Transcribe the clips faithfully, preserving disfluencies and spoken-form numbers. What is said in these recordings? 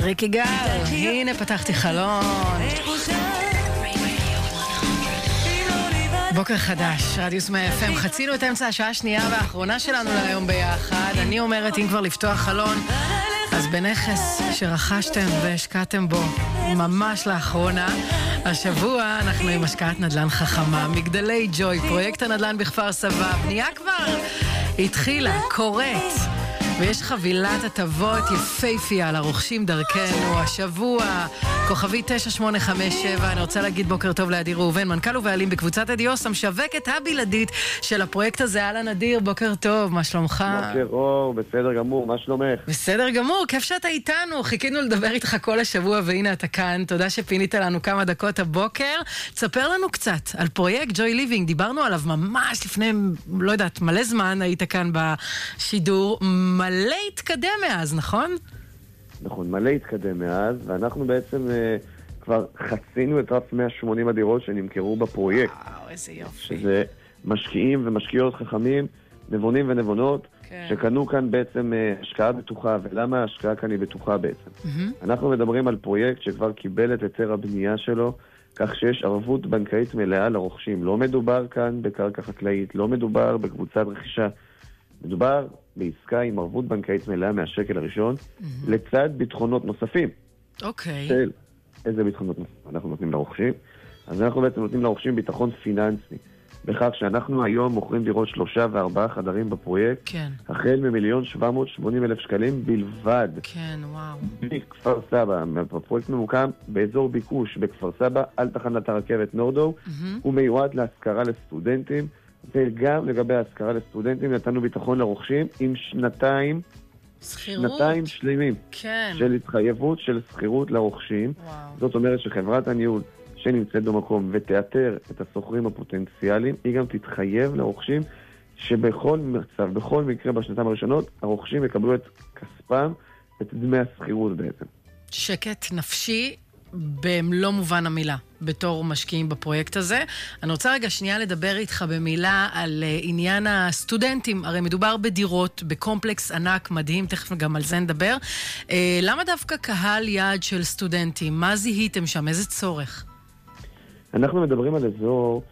ריקי גל, הנה פתחתי חלון. בוקר חדש, רדיוס מאה אף אם, חצינו את אמצע השעה השנייה והאחרונה שלנו להיום ביחד. אני אומרת, אם כבר לפתוח חלון, אז בנכס שרכשתם והשקעתם בו ממש לאחרונה, השבוע אנחנו עם השקעת נדל"ן חכמה, מגדלי ג'וי, פרויקט הנדל"ן בכפר סבא, בנייה כבר התחילה, קורית, ויש חבילת הטבות יפהפייה לרוכשים דרכנו. השבוע כוכבי תשע שמונה חמש שבע. אני רוצה להגיד בוקר טוב לאדיר ראובן, מנכ"ל ובעלים בקבוצת אדיוס, המשווקת הבלעדית של הפרויקט הזה. אהלן אדיר, בוקר טוב, מה שלומך? בוקר אור, בסדר גמור, מה שלומך? בסדר גמור, כיף שאתה איתנו, חיכינו לדבר איתך כל השבוע והנה אתה כאן. תודה שפינית לנו כמה דקות הבוקר. תספר לנו קצת על פרויקט ג'וי ליבינג, דיברנו עליו ממש לפני, לא יודעת, מלא זמן היית כאן בשידור, מלא התקדם מאז, נכון? נכון, מלא התקדם מאז, ואנחנו בעצם uh, כבר חצינו את רף מאה ושמונים הדירות שנמכרו בפרויקט. וואו, איזה יופי. שזה משקיעים ומשקיעות חכמים, נבונים ונבונות, כן. שקנו כאן בעצם uh, השקעה בטוחה, ולמה ההשקעה כאן היא בטוחה בעצם? Mm-hmm. אנחנו מדברים על פרויקט שכבר קיבל את היתר הבנייה שלו, כך שיש ערבות בנקאית מלאה לרוכשים. לא מדובר כאן בקרקע חקלאית, לא מדובר בקבוצת רכישה, מדובר בעסקה עם ערבות בנקאית מלאה מהשקל הראשון, mm-hmm. לצד ביטחונות נוספים. אוקיי. Okay. של איזה ביטחונות נוספים אנחנו נותנים לרוכשים? אז אנחנו בעצם נותנים לרוכשים ביטחון פיננסי, בכך שאנחנו היום מוכרים דירות שלושה וארבעה חדרים בפרויקט, כן. החל ממיליון שבע מאות ושמונים אלף שקלים בלבד. כן, וואו. בכפר סבא, הפרויקט ממוקם באזור ביקוש בכפר סבא, על תחנת הרכבת נורדו, mm-hmm. הוא מיועד להשכרה לסטודנטים, וגם לגבי ההשכרה לסטודנטים נתנו ביטחון לרוכשים עם שנתיים, שכירות. שנתיים שלמים, כן. של התחייבות של שכירות לרוכשים. וואו. זאת אומרת שחברת הניהול שנמצאת במקום ותאתר את הסוחרים הפוטנציאליים, היא גם תתחייב לרוכשים שבכל מצב, בכל מקרה בשנתיים הראשונות, הרוכשים יקבלו את כספם, את דמי השכירות בעצם. שקט נפשי במלוא מובן המילה, בתור משקיעים בפרויקט הזה. אני רוצה רגע שנייה לדבר איתך במילה על עניין הסטודנטים. הרי מדובר בדירות, בקומפלקס ענק, מדהים, תכף גם על זה נדבר. למה דווקא קהל יעד של סטודנטים? מה זיהיתם שם? איזה צורך? אנחנו מדברים על אזור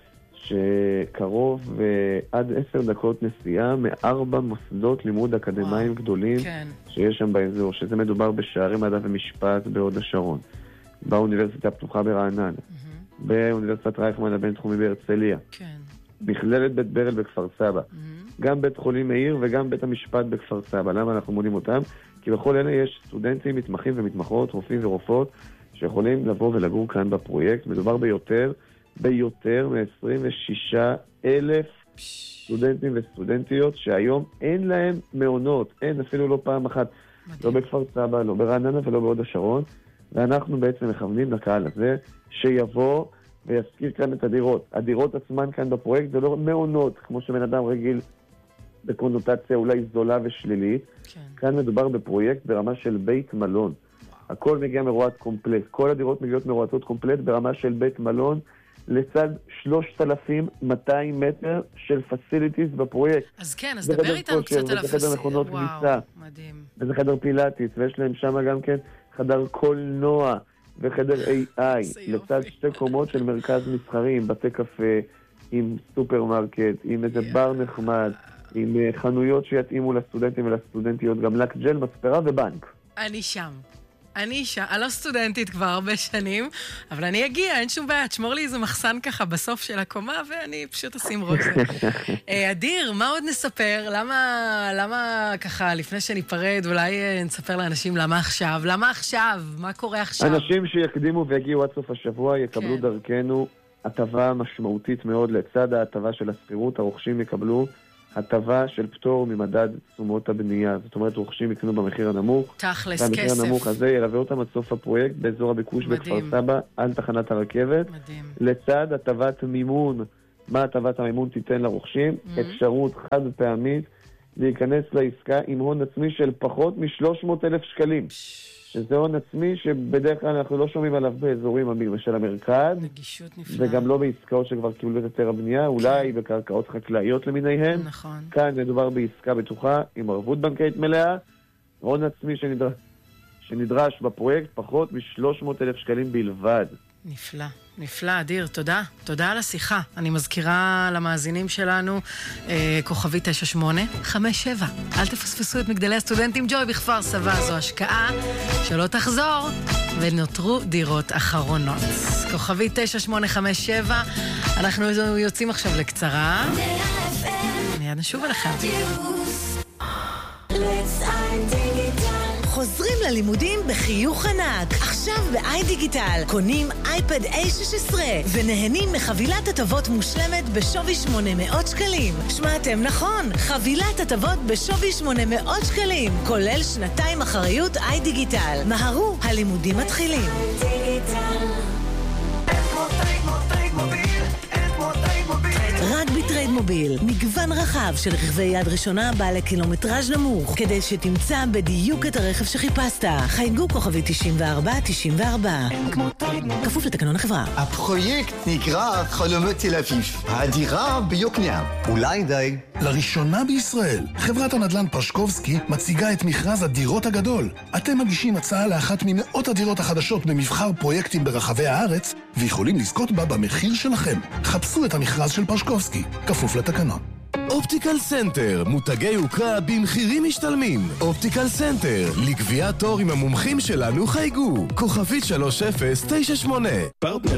שקרוב עד עשר דקות נסיעה מארבע מוסדות לימוד אקדמיים גדולים כן. שיש שם באזור, שזה מדובר בשערי מדע ומשפט בהוד השרון, באוניברסיטה הפתוחה ברעננה, mm-hmm. באוניברסיטת רייכמן הבינתחומי בהרצליה, כן. מכללת בית ברל בכפר סבא, mm-hmm. גם בית חולים מאיר וגם בית המשפט בכפר סבא. למה אנחנו מונים אותם? כי בכל אלה יש סטודנטים, מתמחים ומתמחות, רופאים ורופאות, שיכולים לבוא ולגור כאן בפרויקט. מדובר ביותר, ביותר מ-עשרים ושישה אלף סטודנטים וסטודנטיות שהיום אין להם מעונות, אין אפילו לא פעם אחת, מדהים. לא בכפר סבא, לא ברעננה ולא בהוד השרון, ואנחנו בעצם מכוונים לקהל הזה שיבוא ויזכיר כאן את הדירות. הדירות עצמן כאן בפרויקט זה לא מעונות, כמו שבן אדם רגיל בקונוטציה אולי זולה ושלילית. כן. כאן מדובר בפרויקט ברמה של בית מלון. הכל מגיע מרועט קומפלט. כל הדירות מגיעות מרועטות קומפלט ברמה של בית מלון, לצד שלושת אלפים ומאתיים מטר של פסיליטיז בפרויקט. אז כן, אז דבר איתנו קצת על הפסיליטיז. וזה חדר מכונות כניסה. מדהים. וזה חדר פילאטיס, ויש להם שם גם כן חדר קולנוע וחדר איי איי, לצד שתי קומות של מרכז מסחרי, עם בתי קפה, עם סופרמרקט, עם איזה בר נחמד, עם חנויות שיתאימו לסטודנטים ולסטודנטיות, גם לק ג'ל, מספרה ובנק. אני שם. אני אישה, אני לא סטודנטית כבר הרבה שנים, אבל אני אגיע, אין שום בעיה, תשמור לי איזה מחסן ככה בסוף של הקומה, ואני פשוט אשים ראש זה. אדיר, מה עוד נספר? למה, למה ככה, לפני שניפרד, אולי נספר לאנשים למה עכשיו? למה עכשיו? מה קורה עכשיו? אנשים שיקדימו ויגיעו עד סוף השבוע, יקבלו כן. דרכנו הטבה משמעותית מאוד, לצד ההטבה של הסחירות, הרוכשים יקבלו הטבה של פטור ממדד תשומות הבנייה. זאת אומרת, רוכשים יקנו במחיר הנמוך. תכלס, כסף. והמחיר הנמוך הזה ילווה אותם עד סוף הפרויקט באזור הביקוש בכפר סבא, על תחנת הרכבת. מדהים. לצד הטבת מימון. מה הטבת המימון תיתן לרוכשים? Mm-hmm. אפשרות חד פעמית להיכנס לעסקה עם הון עצמי של פחות מ-שלוש מאות אלף שקלים. שזה הון עצמי שבדרך כלל אנחנו לא שומעים עליו באזורים של המרכז. נגישות נפלאה. וגם לא בעסקאות שכבר קיבלו את היתר הבנייה, אולי בקרקעות חקלאיות למיניהן. נכון. כאן מדובר בעסקה בטוחה עם ערבות בנקאית מלאה, הון עצמי שנדרש, שנדרש בפרויקט פחות מ-שלוש מאות אלף שקלים בלבד. נפלא, נפלא, אדיר, תודה. תודה על השיחה. אני מזכירה למאזינים שלנו, אה, כוכבי תשע שמונה חמש שבע. אל תפספסו את מגדלי הסטודנטים ג'וי בכפר סבא, זו השקעה שלא תחזור, ונותרו דירות אחרונות. כוכבי תשע שמונה חמש שבע, אנחנו יוצאים עכשיו לקצרה. מיד נשוב אליכם. חוזרים ללימודים בחיוך ענק. עכשיו ב-איי דיגיטל קונים אייפד איי שש עשרה ונהנים מחבילת הטבות מושלמת בשווי שמונה מאות שקלים. שמעתם נכון, חבילת הטבות בשווי שמונה מאות שקלים, כולל שנתיים אחריות איי דיגיטל. מהרו, הלימודים מתחילים. רק בטרייד מוביל, מגוון רחב של רכבי יד ראשונה בעלי קילומטראז' נמוך, כדי שתמצא בדיוק את הרכב שחיפשת. חייגו כוכבי תשעים וארבע תשעים וארבע. כפוף לתקנון החברה. הפרויקט נקרא חלומות תל אביב, הדירה ביוקנעם. אולי די. לראשונה בישראל, חברת הנדל"ן פרשקובסקי מציגה את מכרז הדירות הגדול. אתם מגישים הצעה לאחת ממאות הדירות החדשות במבחר פרויקטים ברחבי הארץ, ויכולים לזכות בה במחיר שלכם. חפשו את המכרז של פרשקובסקי, כפוף לתקנון. אופטיקל סנטר, מותגי יוקרה במחירים משתלמים. אופטיקל סנטר, לקביעת תור עם המומחים שלנו חייגו. כוכבית שלוש אפס תשע שמונה. פרטנר